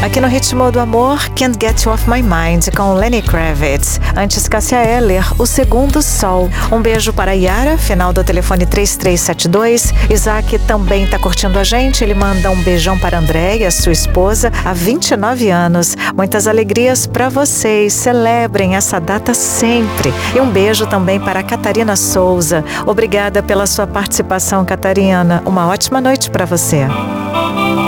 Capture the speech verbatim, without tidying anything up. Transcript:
Aqui no Ritmo do Amor, Can't Get You Off My Mind, com Lenny Kravitz. Antes, Cássia Eller, O Segundo Sol. Um beijo para a Yara, final do telefone três três sete dois. Isaac também está curtindo a gente. Ele manda um beijão para a Andréia, sua esposa, há vinte e nove anos. Muitas alegrias para vocês. Celebrem essa data sempre. E um beijo também para a Catarina Souza. Obrigada pela sua participação, Catarina. Uma ótima noite para você.